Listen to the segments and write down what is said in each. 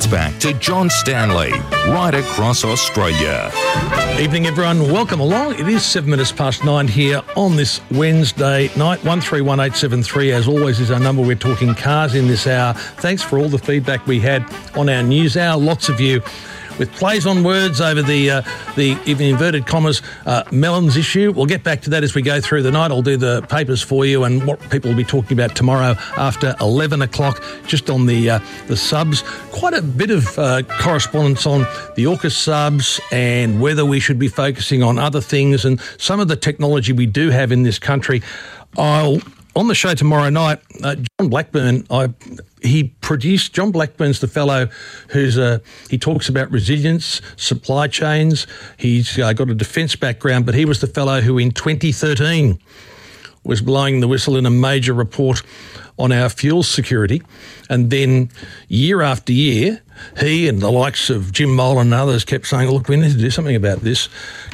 gets back to John Stanley, right across Australia. Evening, everyone. Welcome along. It is 7 minutes past 9 here on this Wednesday night. 131873, as always, is our number. We're talking cars in this hour. Thanks for all the feedback we had on our news hour. Lots of you with plays on words over the even inverted commas, Mellon's issue. We'll get back to that as we go through the night. I'll do the papers for you and what people will be talking about tomorrow after 11 o'clock, just on the subs. Quite a bit of correspondence on the AUKUS subs and whether we should be focusing on other things and some of the technology we do have in this country. On the show tomorrow night, John Blackburn, John Blackburn's the fellow he talks about resilience, supply chains. He's got a defence background, but he was the fellow who in 2013 was blowing the whistle in a major report on our fuel security. And then year after year, he and the likes of Jim Molan and others kept saying, look, we need to do something about this,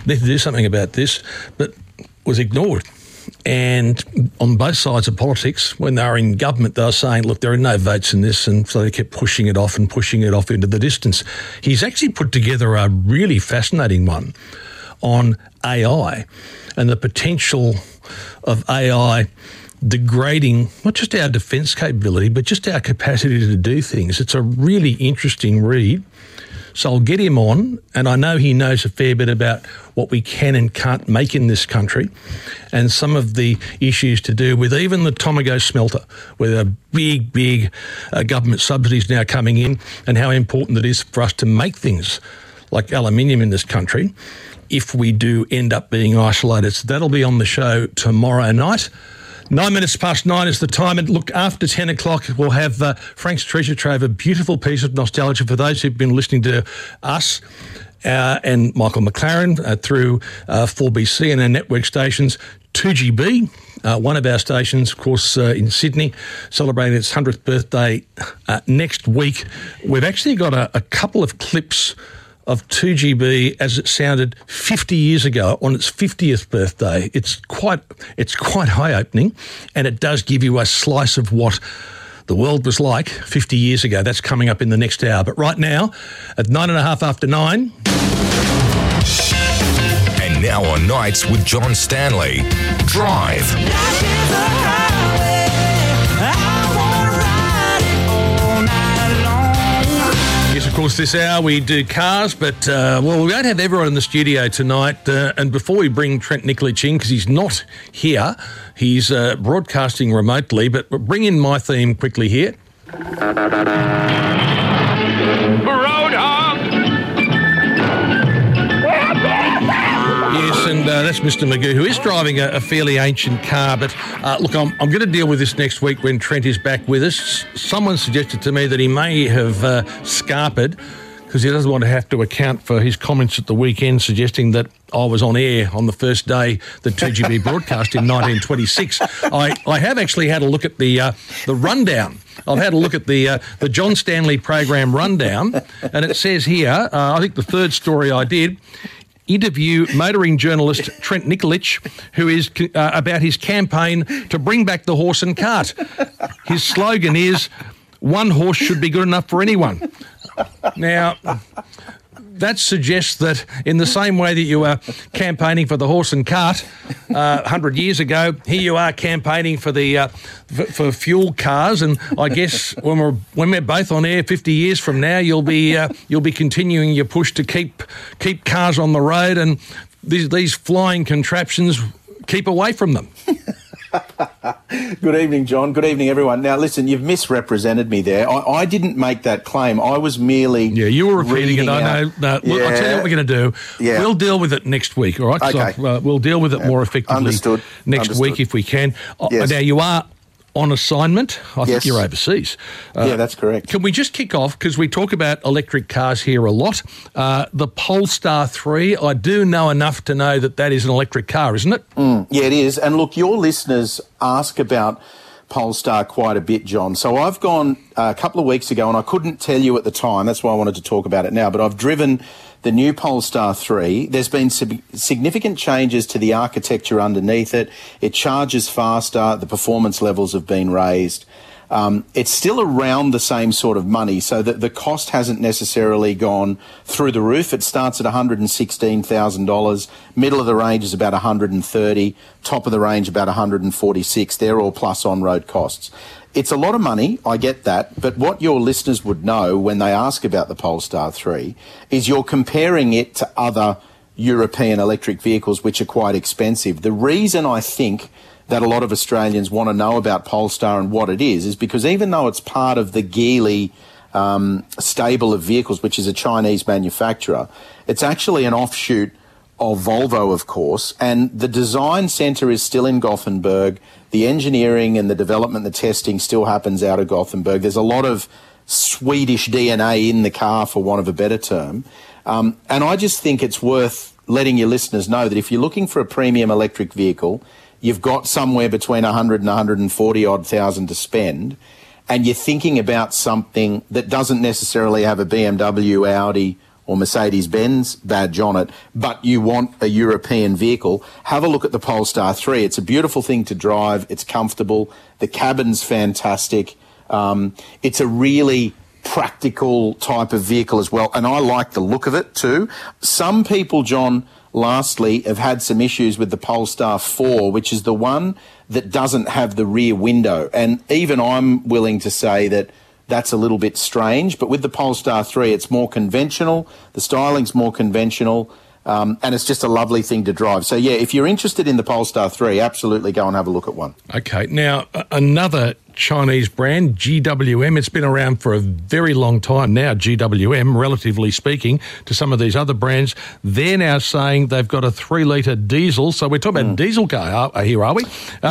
but was ignored. And on both sides of politics, when they were in government, they were saying, look, there are no votes in this, and so they kept pushing it off into the distance. He's actually put together a really fascinating one on AI and the potential of AI degrading not just our defence capability, but just our capacity to do things. It's a really interesting read. So I'll get him on, and I know he knows a fair bit about what we can and can't make in this country and some of the issues to do with even the Tomago smelter, where there are big government subsidies now coming in, and how important it is for us to make things like aluminium in this country if we do end up being isolated. So that'll be on the show tomorrow night. 9 minutes past 9 is the time. And look, after 10 o'clock, we'll have Frank's Treasure Trove, a beautiful piece of nostalgia for those who've been listening to us and Michael McLaren through 4BC and our network stations. 2GB, one of our stations, of course, in Sydney, celebrating its 100th birthday next week. We've actually got a couple of clips of 2GB as it sounded 50 years ago on its 50th birthday. It's quite eye-opening, and it does give you a slice of what the world was like 50 years ago. That's coming up in the next hour. But right now, at 9:30 after 9... And now on Nights with John Stanley, Drive. Yes, of course, this hour we do cars, but, we won't have everyone in the studio tonight. And before we bring Trent Nikolic in, because he's not here, he's broadcasting remotely, but bring in my theme quickly here. Yes, and that's Mr. Magoo, who is driving a fairly ancient car. But look, I'm going to deal with this next week when Trent is back with us. Someone suggested to me that he may have scarpered because he doesn't want to have to account for his comments at the weekend suggesting that I was on air on the first day that 2GB broadcast in 1926. I have actually had a look at the rundown. I've had a look at the John Stanley program rundown, and it says here, I think the third story I did, interview motoring journalist Trent Nikolic, who is about his campaign to bring back the horse and cart. His slogan is, one horse should be good enough for anyone. Now, that suggests that in the same way that you were campaigning for the horse and cart 100 years ago, here you are campaigning for the for fuel cars. And I guess when we're both on air 50 years from now, you'll be continuing your push to keep cars on the road, and these flying contraptions, keep away from them. Good evening, John. Good evening, everyone. Now, listen, you've misrepresented me there. I didn't make that claim. I was merely... Yeah, you were repeating it. I know. Look, I'll tell you what we're going to do. Yeah. We'll deal with it next week, all right? Okay. So, we'll deal with it more effectively next week if we can. Yes. Now, you are on assignment. I think you're overseas. Yeah, that's correct. Can we just kick off, because we talk about electric cars here a lot. The Polestar 3, I do know enough to know that is an electric car, isn't it? Yeah, it is. And look, your listeners ask about Polestar quite a bit, John. So I've gone a couple of weeks ago, and I couldn't tell you at the time, that's why I wanted to talk about it now, but I've driven the new Polestar 3. There's been significant changes to the architecture underneath it. It charges faster. The performance levels have been raised. it's still around the same sort of money, so that the cost hasn't necessarily gone through the roof. It starts at $116,000. Middle of the range is about $130,000. Top of the range about $146,000. They're all plus on-road costs. It's a lot of money, I get that, but what your listeners would know when they ask about the Polestar 3 is you're comparing it to other European electric vehicles, which are quite expensive. The reason I think that a lot of Australians want to know about Polestar and what it is because even though it's part of the Geely stable of vehicles, which is a Chinese manufacturer, it's actually an offshoot of Volvo, of course, and the design centre is still in Gothenburg. The engineering and the development, the testing still happens out of Gothenburg. There's a lot of Swedish DNA in the car, for want of a better term. And I just think it's worth letting your listeners know that if you're looking for a premium electric vehicle, you've got somewhere between 100 and 140 odd thousand to spend, and you're thinking about something that doesn't necessarily have a BMW, Audi or Mercedes-Benz badge on it, but you want a European vehicle, have a look at the Polestar 3. It's a beautiful thing to drive. It's comfortable. The cabin's fantastic. It's a really practical type of vehicle as well, and I like the look of it too. Some people, John, lastly, have had some issues with the Polestar 4, which is the one that doesn't have the rear window. And even I'm willing to say that that's a little bit strange. But with the Polestar 3, it's more conventional. The styling's more conventional. And it's just a lovely thing to drive. So, yeah, if you're interested in the Polestar 3, absolutely go and have a look at one. Okay. Now, another Chinese brand, GWM, it's been around for a very long time now, GWM, relatively speaking, to some of these other brands. They're now saying they've got a 3-litre diesel. So we're talking about diesel car here, are we?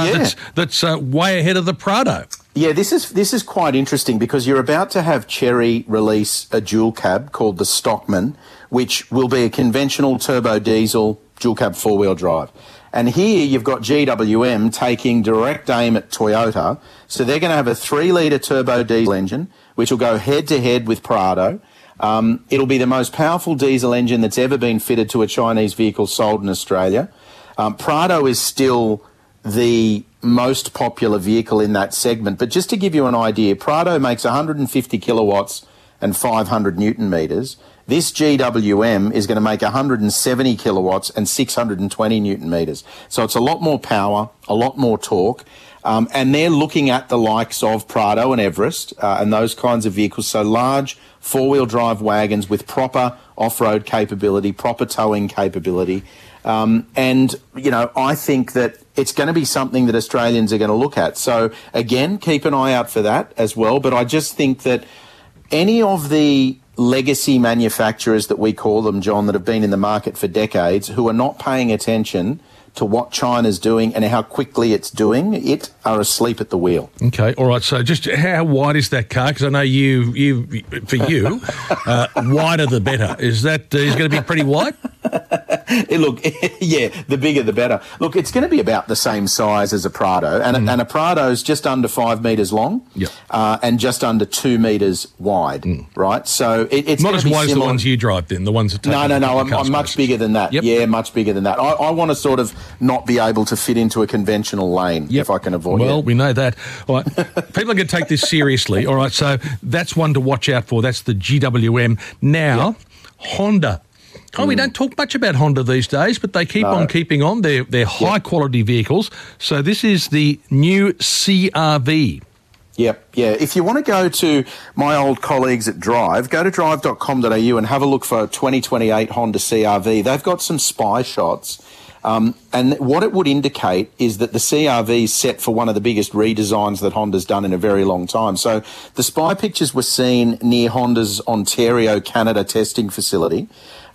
That's way ahead of the Prado. Yeah, this is quite interesting because you're about to have Chery release a dual cab called the Stockman, which will be a conventional turbo diesel dual cab 4-wheel drive. And here you've got GWM taking direct aim at Toyota. So they're going to have a 3-litre turbo diesel engine, which will go head-to-head with Prado. It'll be the most powerful diesel engine that's ever been fitted to a Chinese vehicle sold in Australia. Prado is still the most popular vehicle in that segment. But just to give you an idea, Prado makes 150 kilowatts and 500 Newton metres. This GWM is going to make 170 kilowatts and 620 Newton metres. So it's a lot more power, a lot more torque. And they're looking at the likes of Prado and Everest and those kinds of vehicles. So large 4-wheel drive wagons with proper off-road capability, proper towing capability. And, you know, I think that it's going to be something that Australians are going to look at. So, again, keep an eye out for that as well. But I just think that any of the legacy manufacturers that we call them, John, that have been in the market for decades, who are not paying attention to what China's doing and how quickly it's doing it, are asleep at the wheel. Okay, all right. So just how wide is that car? Because I know you for you, wider the better. Is going to be pretty wide? Look, yeah, the bigger the better. Look, it's going to be about the same size as a Prado, and a Prado's just under 5 metres long, and just under 2 metres wide, right? So it's not as wide as the ones you drive, then, the ones that take No, I'm much bigger than that. Yep. Yeah, much bigger than that. I want to sort of not be able to fit into a conventional lane if I can avoid it. Well, we know that. All right. People are going to take this seriously. All right, so that's one to watch out for. That's the GWM. Now, Honda. Oh, we don't talk much about Honda these days, but they keep on keeping on. They're high-quality vehicles. So this is the new CR-V. Yep, yeah. If you want to go to my old colleagues at Drive, go to drive.com.au and have a look for 2028 Honda CR-V. They've got some spy shots. And what it would indicate is that the CR-V is set for one of the biggest redesigns that Honda's done in a very long time. So the spy pictures were seen near Honda's Ontario, Canada testing facility.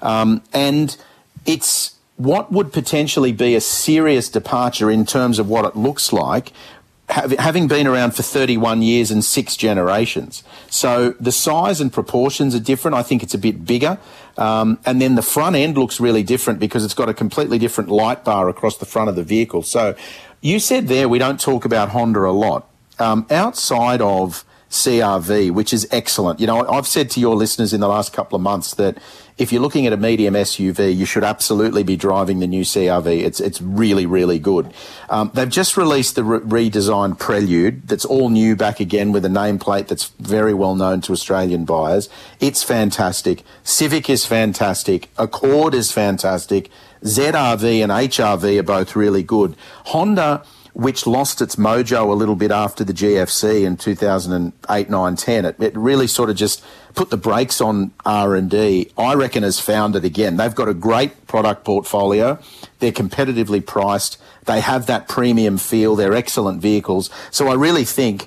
And it's what would potentially be a serious departure in terms of what it looks like, having been around for 31 years and 6 generations. So the size and proportions are different. I think it's a bit bigger. And then the front end looks really different because it's got a completely different light bar across the front of the vehicle. So you said there we don't talk about Honda a lot. Outside of CR-V, which is excellent. You know, I've said to your listeners in the last couple of months that if you're looking at a medium SUV, you should absolutely be driving the new CR-V. It's really, really good. They've just released the redesigned Prelude that's all new back again with a nameplate that's very well known to Australian buyers. It's fantastic. Civic is fantastic. Accord is fantastic. ZR-V and HR-V are both really good. Honda, which lost its mojo a little bit after the GFC in 2008, 9, 10. It really sort of just put the brakes on R&D, I reckon has found it again. They've got a great product portfolio. They're competitively priced. They have that premium feel. They're excellent vehicles. So I really think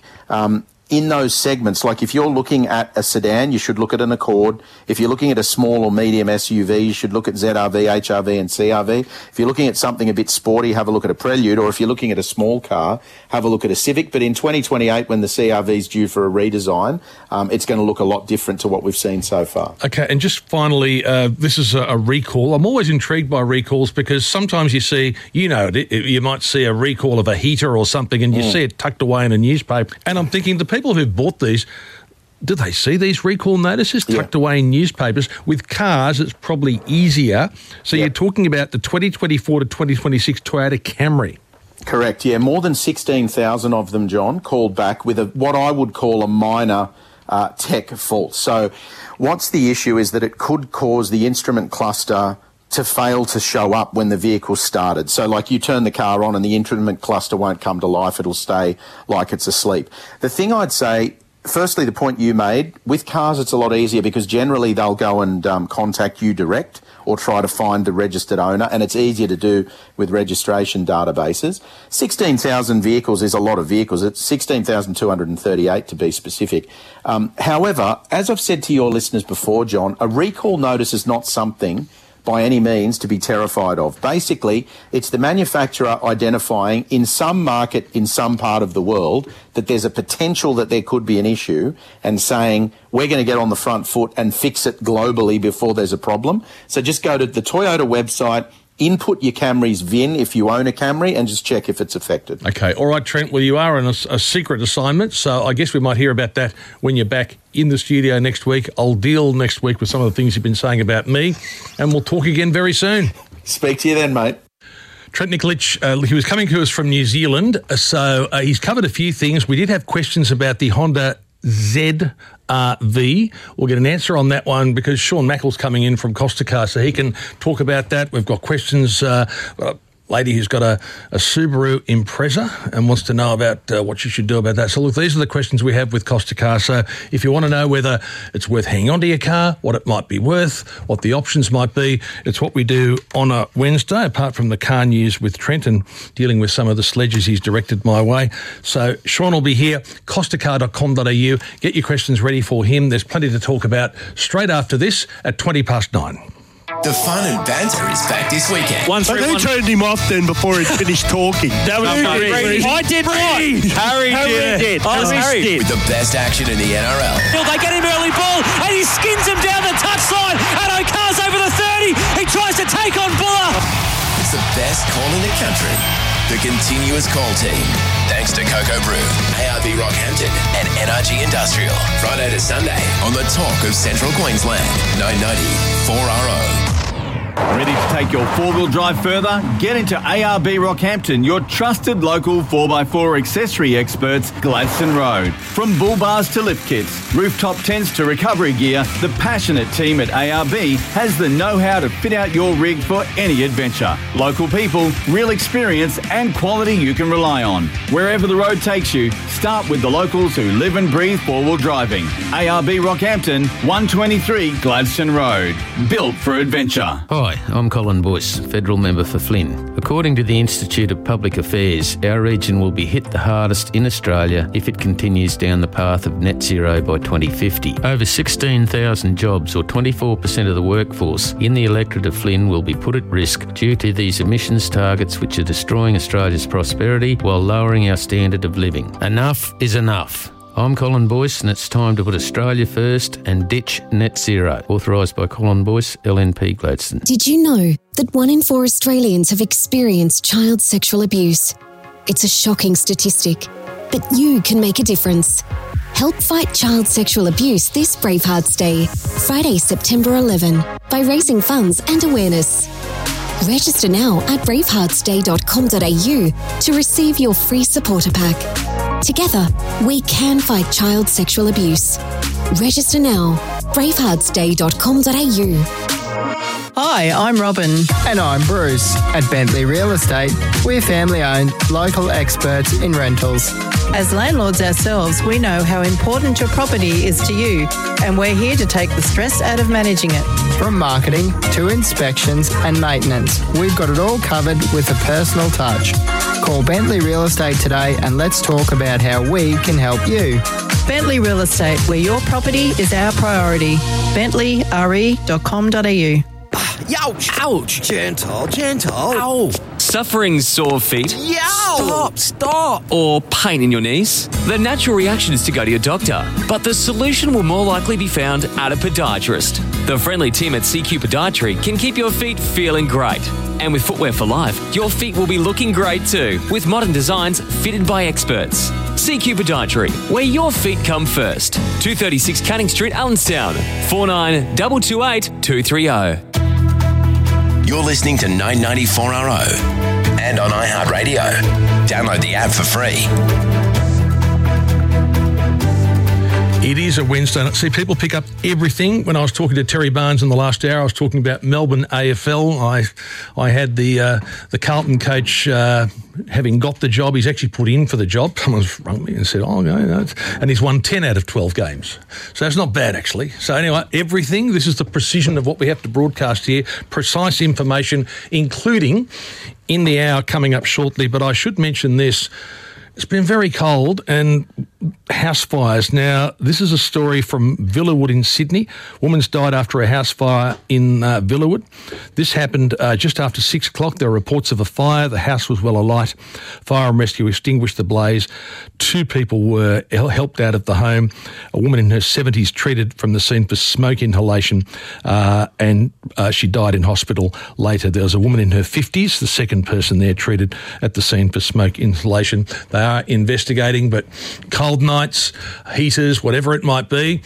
in those segments, like if you're looking at a sedan, you should look at an Accord. If you're looking at a small or medium SUV, you should look at ZR-V, HR-V and CR-V. If you're looking at something a bit sporty, have a look at a Prelude. Or if you're looking at a small car, have a look at a Civic. But in 2028, when the CR-V is due for a redesign, it's going to look a lot different to what we've seen so far. Okay, and just finally, this is a recall. I'm always intrigued by recalls because sometimes you see, you might see a recall of a heater or something and you see it tucked away in a newspaper. And I'm thinking the people who've bought these, do they see these recall notices tucked away in newspapers? With cars, it's probably easier. So you're talking about the 2024 to 2026 Toyota Camry. Correct, yeah. More than 16,000 of them, John, called back with what I would call a minor tech fault. So what's the issue is that it could cause the instrument cluster to fail to show up when the vehicle started. So like you turn the car on and the instrument cluster won't come to life. It'll stay like it's asleep. The thing I'd say, firstly, the point you made, with cars it's a lot easier because generally they'll go and contact you direct or try to find the registered owner, and it's easier to do with registration databases. 16,000 vehicles is a lot of vehicles. It's 16,238 to be specific. However, as I've said to your listeners before, John, a recall notice is not something by any means to be terrified of. Basically, it's the manufacturer identifying in some market in some part of the world that there's a potential that there could be an issue and saying, we're going to get on the front foot and fix it globally before there's a problem. So just go to the Toyota website, input your Camry's VIN if you own a Camry and just check if it's affected. Okay. All right, Trent. Well, you are on a secret assignment, so I guess we might hear about that when you're back in the studio next week. I'll deal next week with some of the things you've been saying about me, and we'll talk again very soon. Speak to you then, mate. Trent Nikolic, he was coming to us from New Zealand, so he's covered a few things. We did have questions about the Honda ZR-V. We'll get an answer on that one because Sean Mackle's coming in from Costa Car, so he can talk about that. We've got questions. Lady who's got a Subaru Impreza and wants to know about what you should do about that. So, look, these are the questions we have with Costa Car. So if you want to know whether it's worth hanging on to your car, what it might be worth, what the options might be, it's what we do on a Wednesday, apart from the car news with Trent and dealing with some of the sledges he's directed my way. So Sean will be here, costacar.com.au. Get your questions ready for him. There's plenty to talk about straight after this at 9:20. The fun and banter is back this weekend. But who turned him off then before he finished talking? That was Harry. I did what? Harry did. Harry. With the best action in the NRL. They get him early ball and he skins him down the touchline and O'Carr's over the 30. He tries to take on Buller. It's the best call in the country. The continuous call team. Thanks to Coco Brew, ARB Rockhampton and NRG Industrial. Friday to Sunday on the Talk of Central Queensland. 990 4RO. Ready to take your four-wheel drive further? Get into ARB Rockhampton, your trusted local 4x4 accessory experts, Gladstone Road. From bull bars to lift kits, rooftop tents to recovery gear, the passionate team at ARB has the know-how to fit out your rig for any adventure. Local people, real experience and quality you can rely on. Wherever the road takes you, start with the locals who live and breathe four-wheel driving. ARB Rockhampton, 123 Gladstone Road. Built for adventure. Hi, I'm Colin Boyce, Federal Member for Flynn. According to the Institute of Public Affairs, our region will be hit the hardest in Australia if it continues down the path of net zero by 2050. Over 16,000 jobs, or 24% of the workforce, in the electorate of Flynn will be put at risk due to these emissions targets which are destroying Australia's prosperity while lowering our standard of living. Enough is enough. I'm Colin Boyce and it's time to put Australia first and ditch net zero. Authorised by Colin Boyce, LNP Gladstone. Did you know that 1 in 4 Australians have experienced child sexual abuse? It's a shocking statistic, but you can make a difference. Help fight child sexual abuse this Bravehearts Day, Friday, September 11, by raising funds and awareness. Register now at braveheartsday.com.au to receive your free supporter pack. Together, we can fight child sexual abuse. Register now, braveheartsday.com.au. Hi, I'm Robin. And I'm Bruce. At Bentley Real Estate, we're family-owned, local experts in rentals. As landlords ourselves, we know how important your property is to you, and we're here to take the stress out of managing it. From marketing to inspections and maintenance, we've got it all covered with a personal touch. Call Bentley Real Estate today and let's talk about how we can help you. Bentley Real Estate, where your property is our priority. bentleyre.com.au. Ouch! Ouch! Gentle, gentle. Ow! Suffering sore feet? Yow! Stop! Or pain in your knees? The natural reaction is to go to your doctor, but the solution will more likely be found at a podiatrist. The friendly team at CQ Podiatry can keep your feet feeling great. And with Footwear for Life, your feet will be looking great too, with modern designs fitted by experts. CQ Podiatry, where your feet come first. 236 Canning Street, Allenstown. 49228230. 230. You're listening to 994RO and on iHeartRadio. Download the app for free. It is a Wednesday night. See, people pick up everything. When I was talking to Terry Barnes in the last hour, I was talking about Melbourne AFL. I had the Carlton coach having got the job. He's actually put in for the job. Someone's rung me and said, oh, no. And he's won 10 out of 12 games. So that's not bad, actually. So anyway, everything. This is the precision of what we have to broadcast here. Precise information, including in the hour coming up shortly. But I should mention this. It's been very cold and house fires. Now, this is a story from Villawood in Sydney. Woman's died after a house fire in Villawood. This happened just after 6 o'clock. There were reports of a fire. The house was well alight. Fire and rescue extinguished the blaze. 2 people were helped out of the home. A woman in her 70s treated from the scene for smoke inhalation and she died in hospital later. There was a woman in her 50s, the second person there treated at the scene for smoke inhalation. They are investigating, but cold nights, heaters, whatever it might be,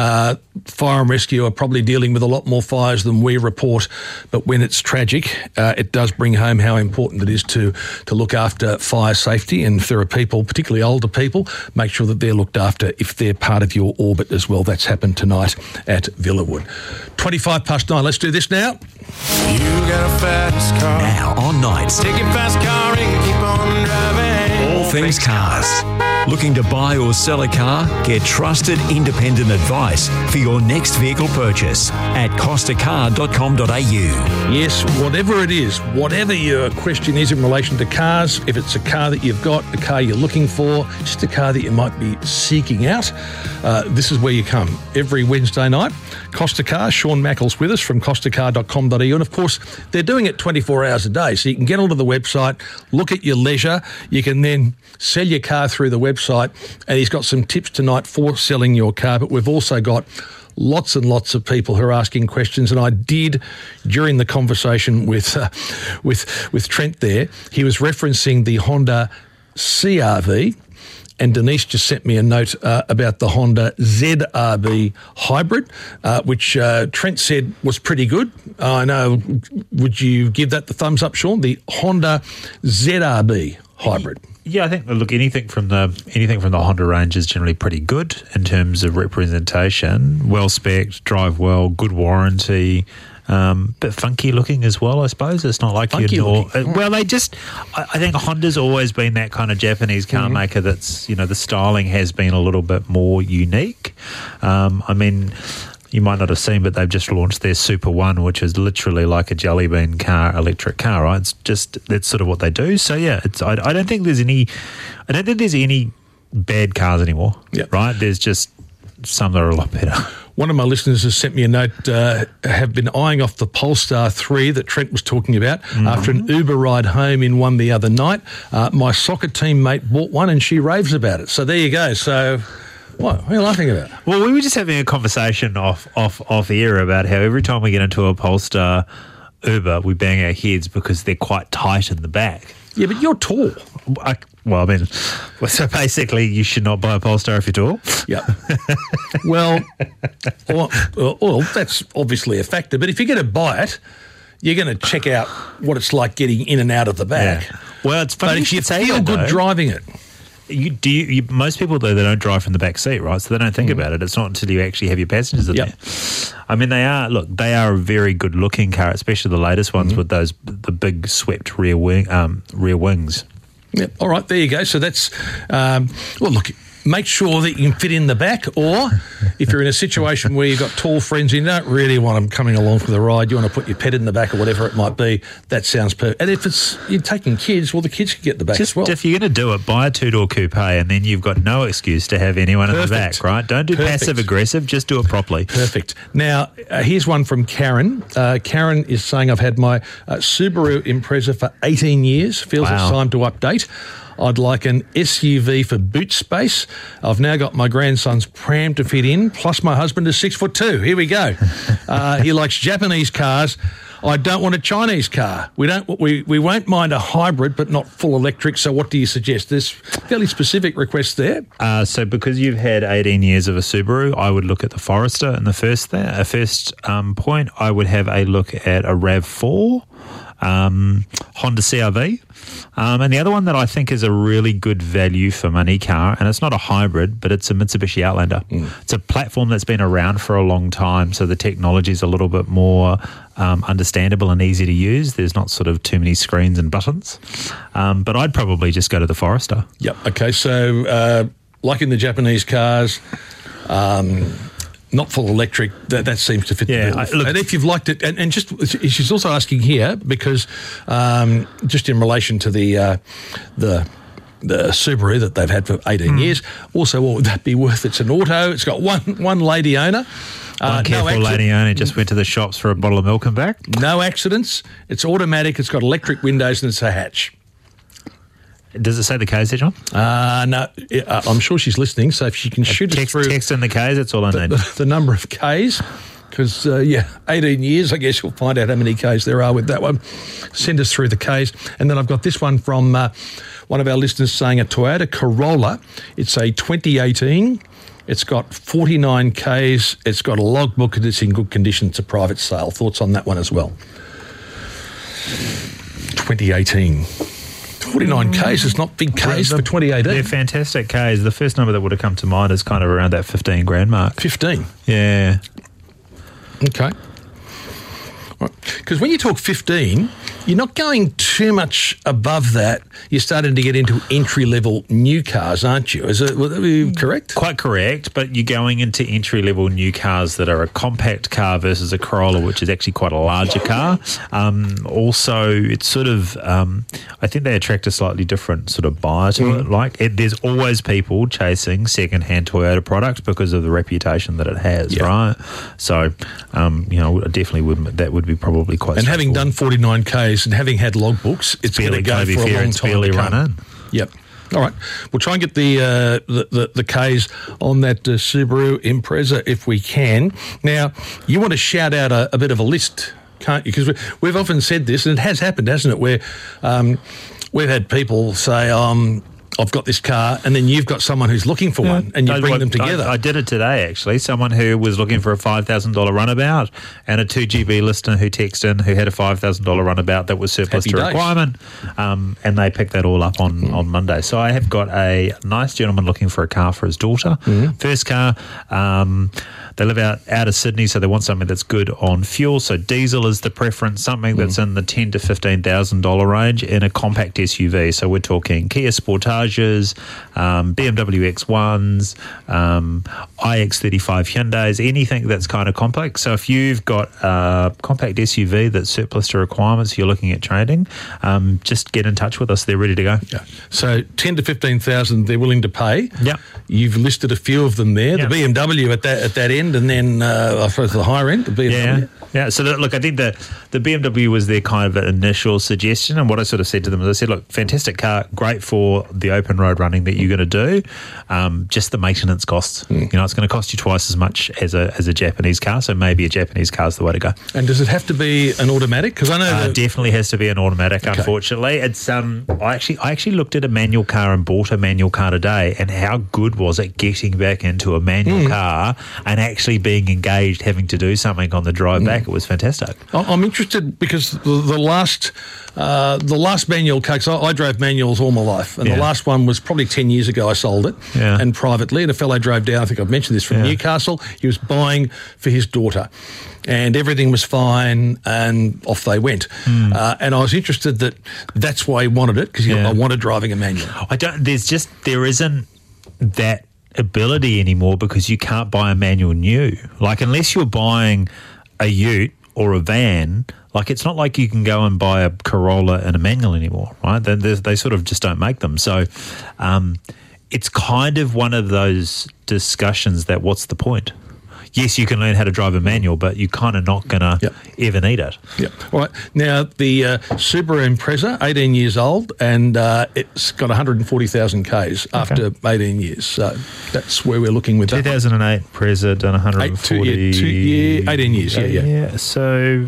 fire and rescue are probably dealing with a lot more fires than we report. But when it's tragic, it does bring home how important it is to look after fire safety. And if there are people, particularly older people, make sure that they're looked after if they're part of your orbit as well. That's happened tonight at Villawood. 9:25. Let's do this now. You got a fast car. Now on Nights. Take your fast car and keep on driving. All things cars. Looking to buy or sell a car? Get trusted independent advice for your next vehicle purchase at costacar.com.au. Yes, whatever it is, whatever your question is in relation to cars, if it's a car that you've got, a car you're looking for, just a car that you might be seeking out, this is where you come. Every Wednesday night, Costa Car, Sean Mackles with us from costacar.com.au. And of course, they're doing it 24 hours a day. So you can get onto the website, look at your leisure. You can then sell your car through the website. And he's got some tips tonight for selling your car. But we've also got lots and lots of people who are asking questions. And I did, during the conversation with Trent there, he was referencing the Honda CR-V. And Denise just sent me a note about the Honda ZR-V hybrid, which Trent said was pretty good. I know. Would you give that the thumbs up, Sean? The Honda ZR-V hybrid. Yeah, I think anything from the Honda range is generally pretty good in terms of representation. Well spec'd, drive well, good warranty. Bit funky looking as well, I suppose. It's not like funky well, I think Honda's always been that kind of Japanese car maker that's, the styling has been a little bit more unique. You might not have seen, but they've just launched their Super One, which is literally like a jelly bean car, electric car, right? That's sort of what they do. So yeah, I don't think there's any bad cars anymore. Yep. Right? There's just some that are a lot better. One of my listeners has sent me a note, have been eyeing off the Polestar 3 that Trent was talking about after an Uber ride home in one the other night. My soccer teammate bought one and she raves about it. So there you go. So what are you laughing about? Well, we were just having a conversation off air about how every time we get into a Polestar Uber, we bang our heads because they're quite tight in the back. Yeah, but you're tall. Well, I mean, so basically you should not buy a Polestar if you're tall? Yeah. Well, that's obviously a factor. But if you're going to buy it, you're going to check out what it's like getting in and out of the back. Yeah. Well, it's funny. But if you feel good driving it. Most people, though, they don't drive from the back seat, right? So they don't think about it. It's not until you actually have your passengers in there. I mean, they are a very good-looking car, especially the latest ones with the big swept rear wings. Yeah. All right, there you go. So that's, look, make sure that you can fit in the back, or if you're in a situation where you've got tall friends and you don't really want them coming along for the ride, you want to put your pet in the back or whatever it might be, that sounds perfect. And if you're taking kids, well, the kids can get the back as well. If you're going to do it, buy a two-door coupe and then you've got no excuse to have anyone in the back, right? Don't do passive-aggressive, just do it properly. Perfect. Now, here's one from Karen. Karen is saying, I've had my Subaru Impreza for 18 years. Feels it's time to update. I'd like an SUV for boot space. I've now got my grandson's pram to fit in, plus my husband is 6'2". Here we go. He likes Japanese cars. I don't want a Chinese car. We won't mind a hybrid, but not full electric. So what do you suggest? There's fairly specific requests there. So because you've had 18 years of a Subaru, I would look at the Forester in the first point. I would have a look at a RAV4. Honda CR-V. And the other one that I think is a really good value for money car, and it's not a hybrid, but it's a Mitsubishi Outlander. It's a platform that's been around for a long time, so the technology is a little bit more understandable and easy to use. There's not sort of too many screens and buttons. But I'd probably just go to the Forester. Yep. Okay, so like in the Japanese cars, not full electric, that seems to fit the bill. And if you've liked it, and just, she's also asking here, because just in relation to the Subaru that they've had for 18 years, also, what would that be worth? It's an auto, it's got one lady owner. One careful lady owner just went to the shops for a bottle of milk and back. No accidents, it's automatic, it's got electric windows and it's a hatch. Does it say the K's there, John? No, I'm sure she's listening, so if she can shoot us through... Text in the K's, that's all I need. The number of K's, because, 18 years, I guess you'll find out how many K's there are with that one. Send us through the K's. And then I've got this one from one of our listeners saying a Toyota Corolla. It's a 2018. It's got 49 K's. It's got a logbook and it's in good condition. It's a private sale. Thoughts on that one as well? 2018. 49 Ks is not big Ks for 2018. They're fantastic Ks. The first number that would have come to mind is kind of around that 15 grand mark. 15? Yeah. Okay. Because when you talk 15, you're not going too much above that. You're starting to get into entry-level new cars, aren't you? Would that be correct? Quite correct, but you're going into entry-level new cars that are a compact car versus a Corolla, which is actually quite a larger car. Also, it's sort of, I think they attract a slightly different sort of buyer to it. There's always people chasing second-hand Toyota products because of the reputation that it has, right? So, definitely that would be probably quite. And having done 49 Ks and having had logbooks, it's going to go for a long time to come. Yep. All right. We'll try and get the Ks on that Subaru Impreza if we can. Now, you want to shout out a bit of a list, can't you? Because we've often said this, and it has happened, hasn't it, where we've had people say, I've got this car, and then you've got someone who's looking for one, and you bring them together. I did it today, actually. Someone who was looking for a $5,000 runabout, and a 2GB listener who texted in who had a $5,000 runabout that was surplus to requirement, and they picked that all up on Monday. So I have got a nice gentleman looking for a car for his daughter. First car, they live out of Sydney, so they want something that's good on fuel. So diesel is the preference, something that's in the $10,000 to $15,000 range in a compact SUV. So we're talking Kia Sportage, BMW X1s, iX35 Hyundais, anything that's kind of compact. So if you've got a compact SUV that's surplus to requirements, you're looking at trading, just get in touch with us. They're ready to go. Yeah. So 10 to 15,000 they're willing to pay. Yeah. You've listed a few of them there. Yep. The BMW at that end, end, and then I suppose the higher end, the BMW. Yeah. So look, I think the BMW was their kind of initial suggestion, and what I sort of said to them is I said, look, fantastic car, great for the open road running that you're going to do. Just the maintenance costs. You know, it's going to cost you twice as much as a Japanese car, so maybe a Japanese car is the way to go. And does it have to be an automatic? Because I know definitely has to be an automatic. Okay. Unfortunately, it's I actually looked at a manual car and bought a manual car today, and how good was it getting back into a manual car and actually being engaged, having to do something on the drive back? It was fantastic. I'm interested because the last manual car, because I drove manuals all my life, and the last one was probably 10 years ago. I sold it, and privately, and a fellow drove down, I think I've mentioned this, from Newcastle. He was buying for his daughter, and everything was fine, and off they went. And I was interested that's why he wanted it, because I wanted driving a manual. There isn't that ability anymore, because you can't buy a manual new. Like, unless you're buying a ute or a van, like, it's not like you can go and buy a Corolla and a manual anymore, right? They sort of just don't make them. So it's kind of one of those discussions that what's the point? Yes, you can learn how to drive a manual, but you're kind of not going to ever need it. Yeah. All right. Now, the Subaru Impreza, 18 years old, and it's got 140,000 Ks after 18 years. So that's where we're looking with 2008 Impreza, done 140... 18 years, Yeah, so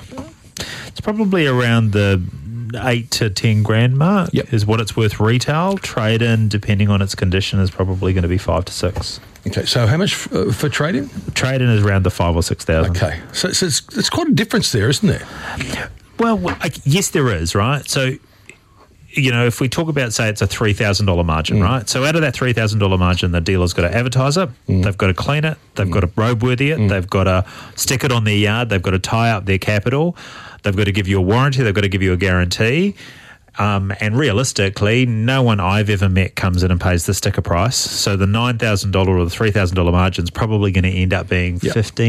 it's probably around the 8 to 10 grand mark is what it's worth retail. Trade-in, depending on its condition, is probably going to be 5 to 6. Okay, so how much for trade-in? Trade-in is around the 5,000 or 6,000. Okay, so it's quite a difference there, isn't there? Well, yes, there is, right? So, you know, if we talk about, say, it's a $3,000 margin, right? So out of that $3,000 margin, the dealer's got to advertise it, they've got to clean it, they've got to roadworthy it, they've got to stick it on their yard, they've got to tie up their capital, they've got to give you a warranty, they've got to give you a guarantee. And realistically, no one I've ever met comes in and pays the sticker price. So the $9,000 or the $3,000 margin is probably going to end up being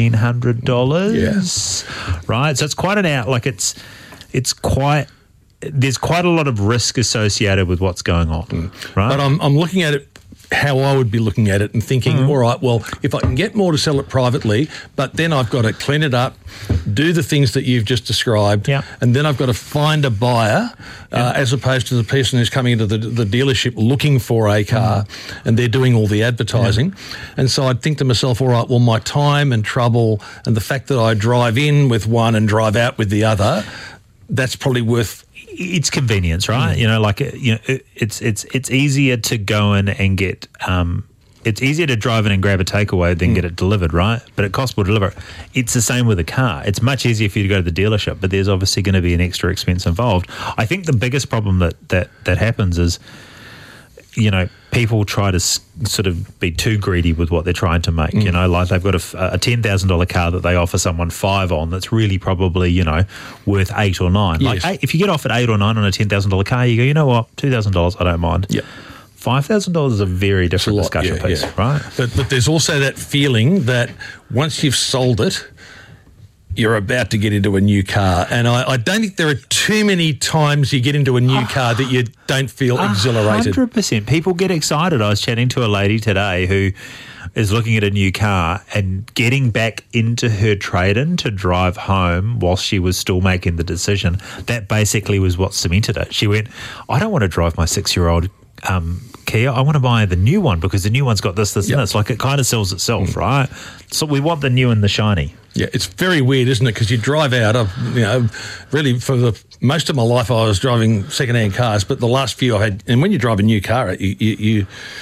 $1,500, right? So it's quite an out. Like it's quite. There's quite a lot of risk associated with what's going on, right? But I'm looking at it how I would be looking at it and thinking, all right, well, if I can get more to sell it privately, but then I've got to clean it up, do the things that you've just described, and then I've got to find a buyer as opposed to the person who's coming into the dealership looking for a car and they're doing all the advertising. And so I'd think to myself, all right, well, my time and trouble and the fact that I drive in with one and drive out with the other, that's probably worth... It's convenience, right? You know, like, you know, it's easier to go in and get. It's easier to drive in and grab a takeaway than get it delivered, right? But it costs more to deliver. It's the same with a car. It's much easier for you to go to the dealership, but there's obviously going to be an extra expense involved. I think the biggest problem that happens is, you know, people try to sort of be too greedy with what they're trying to make. You know, like they've got a $10,000 car that they offer someone 5 on that's really probably, you know, worth 8 or 9. Yes. Like if you get offered 8 or 9 on a $10,000 car, you go, you know what, $2,000, I don't mind. Yeah. $5,000 is a very different discussion piece, right? But there's also that feeling that once you've sold it, you're about to get into a new car. And I don't think there are too many times you get into a new car that you don't feel exhilarated. 100%. People get excited. I was chatting to a lady today who is looking at a new car and getting back into her trade-in to drive home while she was still making the decision. That basically was what cemented it. She went, I don't want to drive my 6-year-old Kia. I want to buy the new one because the new one's got this, and this. Like, it kind of sells itself, right? So we want the new and the shiny. Yeah, it's very weird, isn't it? Because you drive out, you know, really for the most of my life I was driving second-hand cars, but the last few I had, and when you drive a new car, you're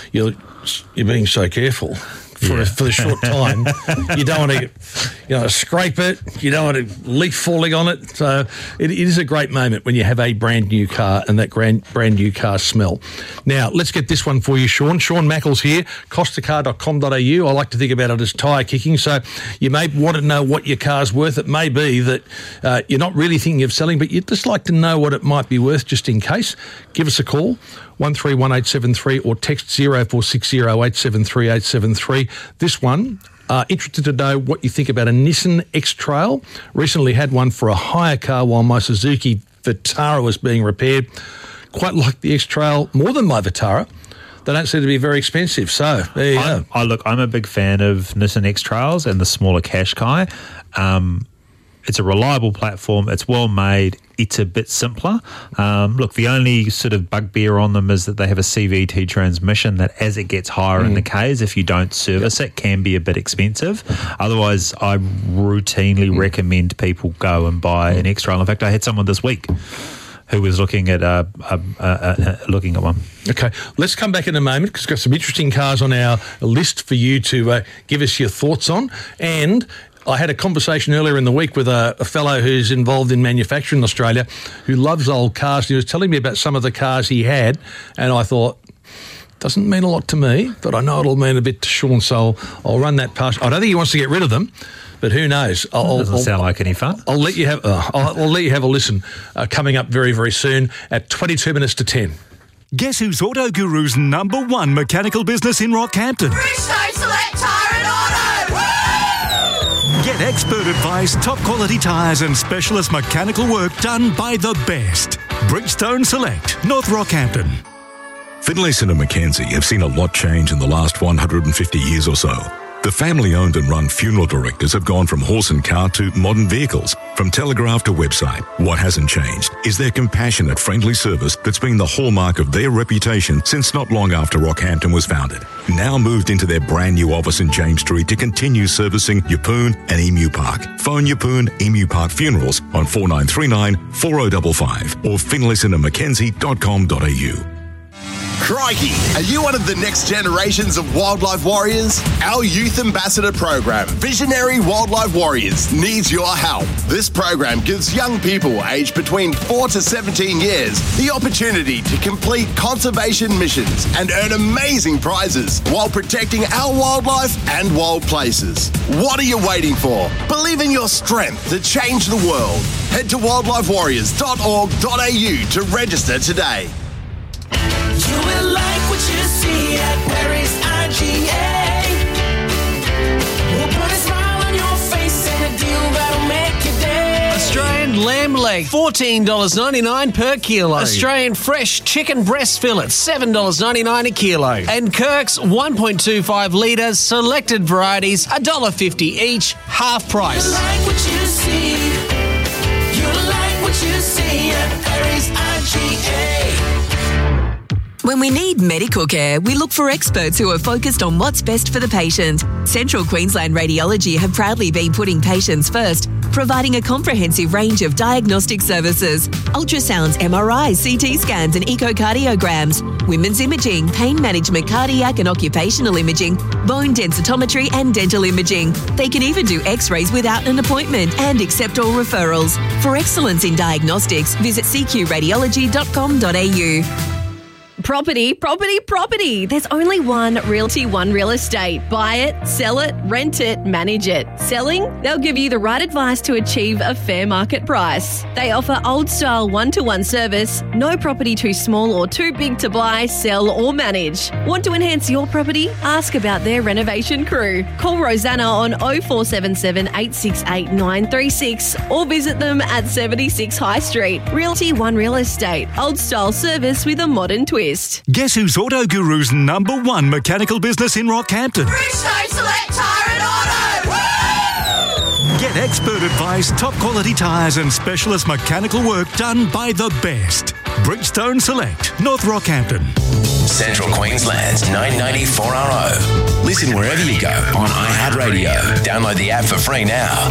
being so careful. For the short time, you don't want to, scrape it. You don't want a leaf falling on it. So it is a great moment when you have a brand new car and that brand new car smell. Now let's get this one for you, Sean. Sean Mackles here, costacar.com.au. I like to think about it as tyre kicking. So you may want to know what your car's worth. It may be that you're not really thinking of selling, but you'd just like to know what it might be worth just in case. Give us a call. 131873 or text 0460 873 873. This one, interested to know what you think about a Nissan X-Trail. Recently had one for a hire car while my Suzuki Vitara was being repaired. Quite like the X-Trail more than my Vitara. they don't seem to be very expensive. So there you go. I'm a big fan of Nissan X-Trails and the smaller Qashqai. It's a reliable platform. It's well made. It's a bit simpler. The only sort of bugbear on them is that they have a CVT transmission that as it gets higher in the Ks, if you don't service it, can be a bit expensive. Otherwise, I routinely recommend people go and buy an X-Trail. In fact, I had someone this week who was looking at one. Okay, let's come back in a moment because we've got some interesting cars on our list for you to give us your thoughts on. And I had a conversation earlier in the week with a fellow who's involved in manufacturing in Australia who loves old cars. And he was telling me about some of the cars he had, and I thought, doesn't mean a lot to me, but I know it'll mean a bit to Sean, so I'll run that past. I don't think he wants to get rid of them, but who knows? Doesn't sound like any fun. I'll let you have. I'll let you have a listen. Coming up very, very soon at 22 minutes to 10. Guess who's Auto Guru's #1 mechanical business in Rockhampton? Bridgestone Select Tyre and Auto! Woo! Get expert advice, top quality tyres and specialist mechanical work done by the best. Bridgestone Select, North Rockhampton. Finlayson and Mackenzie have seen a lot change in the last 150 years or so. The family-owned and run funeral directors have gone from horse and cart to modern vehicles, from telegraph to website. What hasn't changed is their compassionate, friendly service that's been the hallmark of their reputation since not long after Rockhampton was founded. Now moved into their brand new office in James Street to continue servicing Yeppoon and Emu Park. Phone Yeppoon Emu Park Funerals on 4939 4055 or finlaysonandmackenzie.com.au. Crikey! Are you one of the next generations of wildlife warriors? Our youth ambassador program, Visionary Wildlife Warriors, needs your help. This program gives young people aged between 4 to 17 years the opportunity to complete conservation missions and earn amazing prizes while protecting our wildlife and wild places. What are you waiting for? Believe in your strength to change the world. Head to wildlifewarriors.org.au to register today. You will like what you see at Perry's IGA. We'll put a smile on your face and a deal that'll make your day. Australian lamb leg, $14.99 per kilo. Australian fresh chicken breast fillets, $7.99 a kilo. And Kirk's 1.25 litres selected varieties, $1.50 each, half price. You like what you see. You like what you see at Perry's IGA. When we need medical care, we look for experts who are focused on what's best for the patient. Central Queensland Radiology have proudly been putting patients first, providing a comprehensive range of diagnostic services: ultrasounds, MRIs, CT scans and echocardiograms, women's imaging, pain management, cardiac and occupational imaging, bone densitometry and dental imaging. They can even do x-rays without an appointment and accept all referrals. For excellence in diagnostics, visit cqradiology.com.au. Property. There's only one Realty One Real Estate. Buy it, sell it, rent it, manage it. Selling? They'll give you the right advice to achieve a fair market price. They offer old-style one-to-one service, no property too small or too big to buy, sell or manage. Want to enhance your property? Ask about their renovation crew. Call Rosanna on 0477 868 936 or visit them at 76 High Street. Realty One Real Estate. Old-style service with a modern twist. Guess who's Auto Guru's #1 mechanical business in Rockhampton? Bridgestone Select Tyre and Auto! Woo! Get expert advice, top quality tyres and specialist mechanical work done by the best. Bridgestone Select, North Rockhampton. Central Queensland's 994RO. Listen wherever you go on iHeartRadio. Download the app for free now.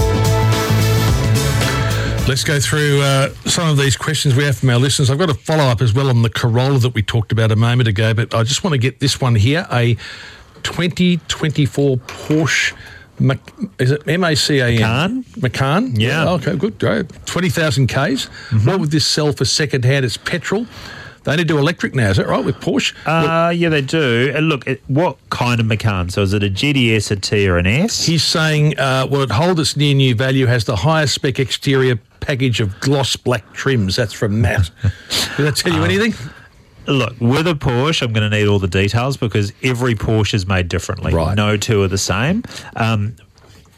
Let's go through some of these questions we have from our listeners. I've got a follow-up as well on the Corolla that we talked about a moment ago, but I just want to get this one here, a 2024 Porsche, is it Macan? Macan? Yeah. Oh, okay, good. 20,000 Ks. Mm-hmm. What would this sell for second-hand? It's petrol. They only do electric now, is that right, with Porsche? Yeah, they do. And look, what kind of Macan? So is it a GDS, a T or an S? He's saying, will it hold its near new value, has the highest spec exterior package of gloss black trims. That's from Matt. Did that tell you anything? Look, with a Porsche, I'm going to need all the details because every Porsche is made differently. Right. No two are the same.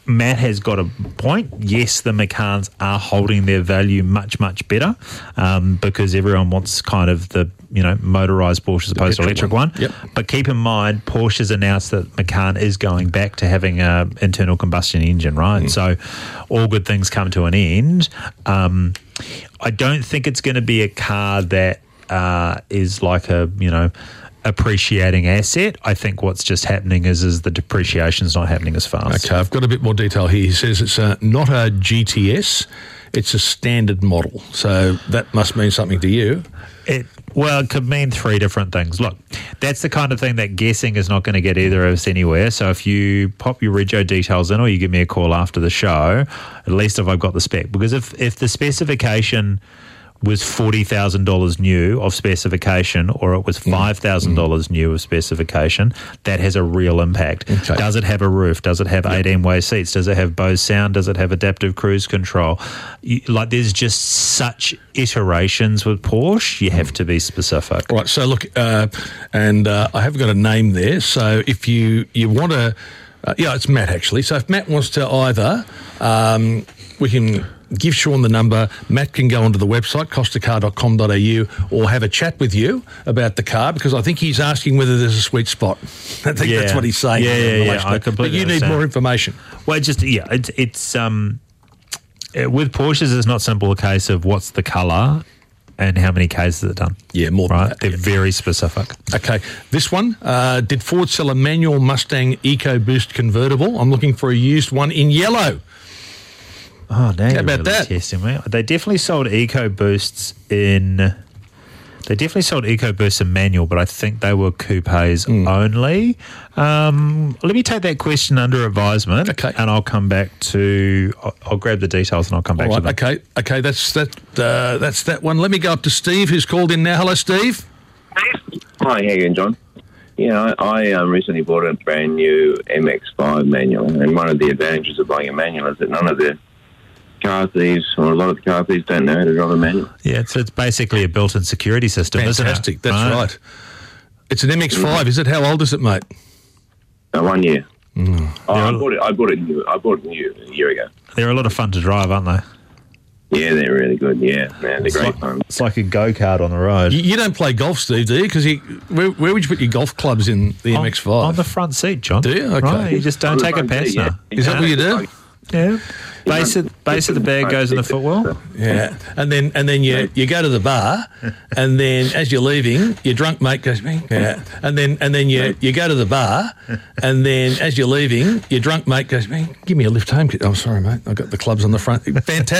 Matt has got a point. Yes, the Macans are holding their value much, much better because everyone wants kind of the motorised Porsche as opposed to electric one. Yep. But keep in mind, Porsche's announced that Macan is going back to having an internal combustion engine, right? So all good things come to an end. I don't think it's going to be a car that is like a, appreciating asset. I think what's just happening is the depreciation's not happening as fast. Okay, I've got a bit more detail here. He says it's not a GTS, it's a standard model. So that must mean something to you. It could mean three different things. Look, that's the kind of thing that guessing is not going to get either of us anywhere. So if you pop your rego details in or you give me a call after the show, at least if I've got the spec. Because if the specification was $40,000 new of specification or it was $5,000 new of specification, that has a real impact. Okay. Does it have a roof? Does it have 18-way seats? Does it have Bose sound? Does it have adaptive cruise control? There's just such iterations with Porsche, you have to be specific. Right, so look, I haven't got a name there, so if you want to... it's Matt, actually. So if Matt wants to either... we can... give Sean the number. Matt can go onto the website, costacar.com.au, or have a chat with you about the car, because I think he's asking whether there's a sweet spot. I think that's what he's saying. Yeah, I completely But you need understand. more information. Well, it's with Porsches, it's not simple a case of what's the colour and how many Ks is it done. Yeah, more than that. They're very specific. Okay, this one, did Ford sell a manual Mustang EcoBoost convertible? I'm looking for a used one in yellow. Oh, now How about that? Testing me. They definitely sold EcoBoosts in manual, but I think they were coupes only. Let me take that question under advisement, and I'll come back to. I'll grab the details and I'll come back to them. Okay, that's that one. Let me go up to Steve, who's called in now. Hello, Steve. Hi, how you going, John? Yeah, I recently bought a brand new MX-5 manual, and one of the advantages of buying a manual is that none of the car thieves, or a lot of the car thieves, don't know how to drive a manual. Yeah, it's basically a built-in security system, Fantastic, isn't it? that's right. It's an MX-5, is it? How old is it, mate? 1 year. I bought it new a year ago. They're a lot of fun to drive, aren't they? Yeah, they're really good. Yeah, man, they're great fun. It's like a go-kart on the road. You don't play golf, Steve, do you? Because where would you put your golf clubs in the MX-5? On the front seat, John. Do you? Okay. Right, you just don't take a pass now. Is that what you do? Yeah. Base of the bag goes in the footwell. Yeah, and then you go to the bar, and then as you're leaving, your drunk mate goes, yeah, and then you go to the bar, and then as you're leaving, your drunk mate goes, give me a lift home. Oh, sorry, mate, I've got the clubs on the front. Fantastic.